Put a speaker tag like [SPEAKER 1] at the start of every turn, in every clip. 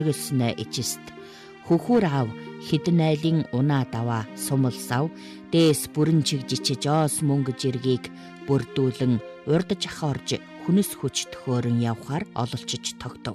[SPEAKER 1] Гэснэ ичист хөхүр аав хідэн айлын унаа даваа сумалсав дээс бүрэн чигжичиж оос мөнгө жиргийг бүрдүүлэн урдж ахорж хүнс хүч төхөөрөн явхаар ололчиж тогтов.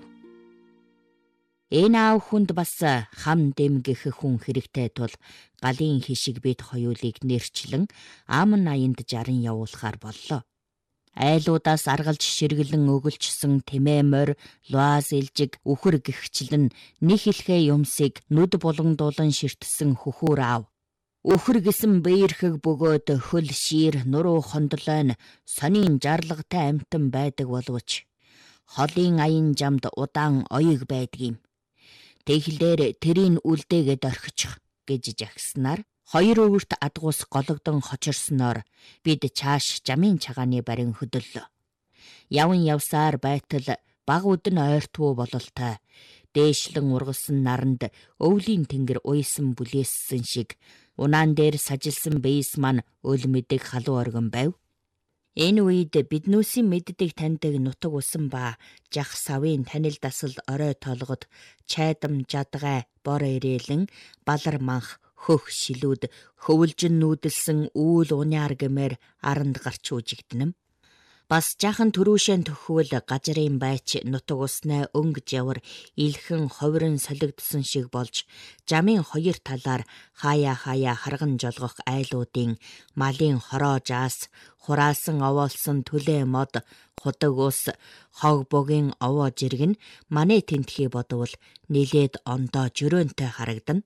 [SPEAKER 1] Энэ аав хүнд бас хам дэмгэх хүн хэрэгтэй тул галын хишиг бид хоёулыг нэрчлэн ам наянд 60 явуулахаар боллоо. Айлуудаас аргалж ширгэлэн өгөлчсөн тэмээ морь луаз илжиг үхэр гихчлэн нэг хэлхээ юмсыг нүд булгандуулан ширтсэн хөхүр аав. Үхэр гисэн бэйрхэг бөгөөд хөл шир нуруу хондлойн сонин жарлагтай амтан байдаг боловч холын аян жамд удаан оёг байдгийм. Тэглээр тэрийн үлдээгээд орхичих гэж жагснаар 2 өвөрт адгуус гологдон хочирсноор бид чааш жамын чагааны барин хөдөллөө. Явн явсаар байтал баг үдэн ойртвуу бололтой дээшлэн ургалсан наранд өвлийн тэнгэр уйсан бүлээссэн шиг унаан дээр сажилсан бейс маань өл мэдэг халуу оргон байв. Энэ үед биднүүсийн мэддэг таньдаг нутаг усан ба жах савын танил дасал орой толгод чайдам жадгай бор ирээлэн балар манх хөх шилүүд хөвөлжин нүүдэлсэн үүл уняар гэмээр аранд гарч үжигдэнэм. Бас жаахан төрүүшэн төхвөл гажрын байч нутаг уснаа өнгөж явар илхэн ховрон солигдсон шиг болж жамын 2 талаар хаяа харган жолгох айлуудын малын хороо жаас хураасан овоолсон төлөө мод худаг ус хог богийн овоо жирэг нь манай тентхий бодвол нилээд ондоо жөрөөнтэй харагдана.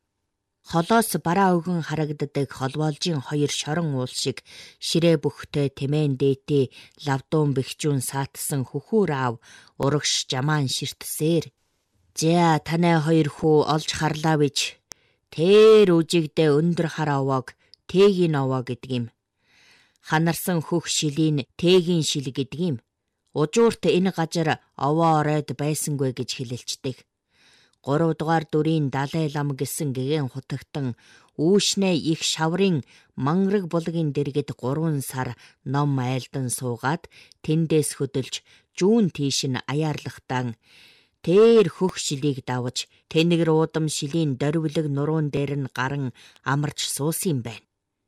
[SPEAKER 1] Холоос бараа өгөн харагддаг холвоолжийн 2 шорон уул шиг ширээ бүхтэй тэмээн дээтэй лавдуун бэхжүүн саатсан хөхүр аав урагш жамаан ширтсээр "За танай 2 хүү олж харлаа бич. Тэр үжигдээ өндөр хар овоог тээгийн овоо гэдгийм. Ханарсан хөх шилийн тээгийн шил гэдгийм. Ужуурт энэ гажар овоо оройд байсангүй" гэж хэлэлцдэг. 3 дугаар дүрийн Далай лам гэсэн гэгэн хутагтан үүшнээ их шаврын манграг булгийн дэргэд 3 сар ном айлдан суугаад тэндээс хөдөлж жүүн тийш нь аяарлахтан тэр хөх шилийг давж тэнэгэр уудам шилийн дорвилэг нуруун дээр нь гаран амарч суусан байна.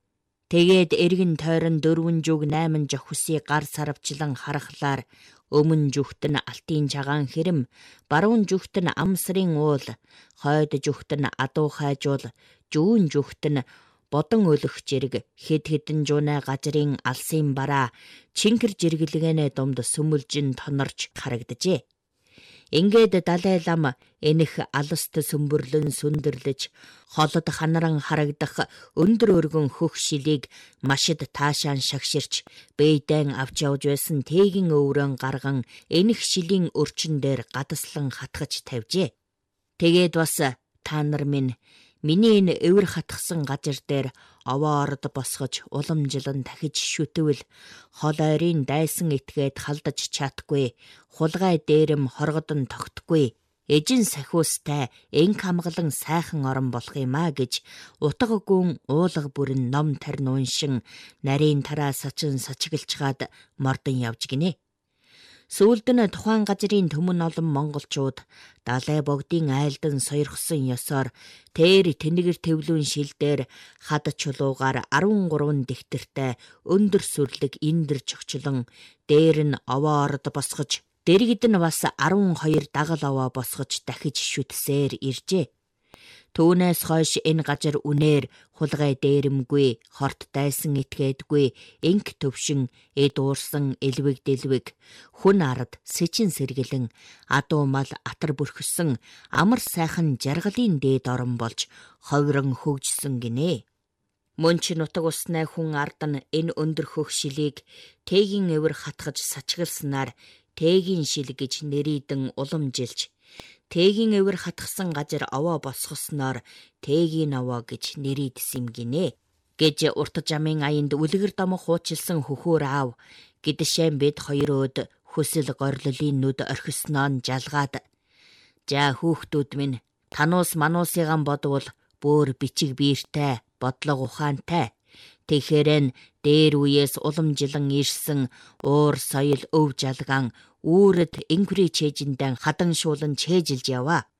[SPEAKER 1] Тэгээд эргэн тойрон 4 жүг 8 жохисыг гар сарвчлан харахлаар өмнө жүхт нь алтын чагаан хэрэм, баруун жүхт нь амсрын уул, хойд жүхт нь адуу хайжуул, жүүн жүхт нь бодон өлөх жирэг, хэд хэдэн жуунай гажрын алсын бараа, чингэр жиргэлгэнэ думд сүмүлжин тонорч харагджээ. Ингээд Далай лам энэх алст сүмбөрлөн сүндэрлэж холод ханаран харагдах өндөр өргөн хөх шилийг машид таашаан шагширч бэйдэн авч явж байсан тээгийн өврөн гарган энэх шилийн өрчин дээр гадаслан хатгаж тавьжээ. Тэгээд бас та нар миний энэ эвэр хатгсан гажир дээр овоо орд босгож уламжлан дахиж шүтвэл хол ойрын дайсан этгээд халдаж чадахгүй, хулгай дээрэм хоргодон тогтгүй, эжин сахиустай энх хамгалан сайхан орон болох юм а гэж утга гүн уулга бүрэн ном тарин уншин нарийн тараа сачин сачиглчгаад мордон явж гинэ. Сүүлд нь тухайн газрын төмөн олон монголчууд Далай богдын айлдан сойрхсон ёсоор тэр тэнэгэр тэвлүүн шилдээр хад чулуугаар 13 дэхтэртэй өндөр сүрлэг индэр чогчлон дээр нь овоо орд босгож дэргэд нь бас 12 дагал овоо босгож дахиж шүтсээр иржээ. Түүнээс хойш энэ газар үнээр хулгай дээрэмгүй, хорт дайсан этгээдгүй, энх төвшин, эд уурсан, элвэг дэлвэг, хүн ард сэчин сэргэлэн, адуу мал атар бүрхсэн, амар сайхан жаргалын дээд орон болж ховрон хөгжсөн гинэ. Мөн ч нутаг уснаа хүн ард нь энэ өндөр хөх шилийг тээгийн эвэр хатгаж сачгалснаар тээгийн шил гэж нэрийдэн уламжилж тээгийн эвэр хатгсан газар овоо босгосноор тээгийн овоо гэж нэрийдсэн гинэ гэж урт жамын аянд үлгэр домох хуучилсан хөхөөр аав гэдшэн бид 2 өд хөсөл горлолын нүд орхисноо жалгаад "За хүүхдүүд минь тануус мануусыган бодвол бүр бичиг биертэй бодлого ухаантай. Тэгэхэрэн дээр үеэс уламжилан ирсэн уур соёл өв жалгаан үүрэд инкүри чэжиндэн хадан шуулан чэжилж яваа.